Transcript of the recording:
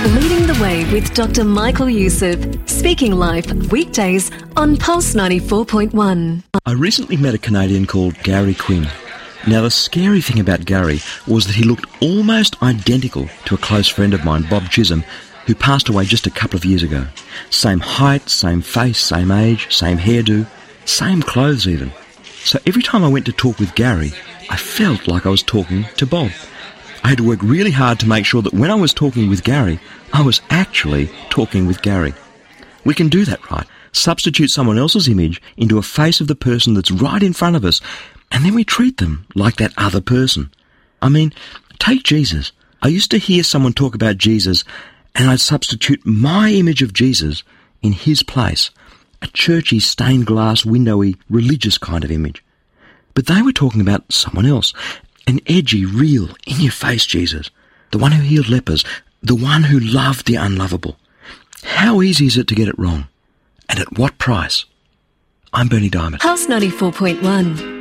Leading the Way with Dr. Michael Youssef. Speaking live weekdays on Pulse 94.1. I recently met a Canadian called Gary Quinn. Now, the scary thing about Gary was that he looked almost identical to a close friend of mine, Bob Chisholm, who passed away just a couple of years ago. Same height, same face, same age, same hairdo, same clothes even. So every time I went to talk with Gary, I felt like I was talking to Bob. I had to work really hard to make sure that when I was talking with Gary, I was actually talking with Gary. We can do that, right? Substitute someone else's image into a face of the person that's right in front of us, and then we treat them like that other person. I mean, take Jesus. I used to hear someone talk about Jesus, and I'd substitute my image of Jesus in his place, a churchy, stained glass, windowy, religious kind of image. But they were talking about someone else, an edgy, real, in-your-face Jesus, the one who healed lepers, the one who loved the unlovable. How easy is it to get it wrong? And at what price? I'm Bernie Diamond. Pulse 94.1.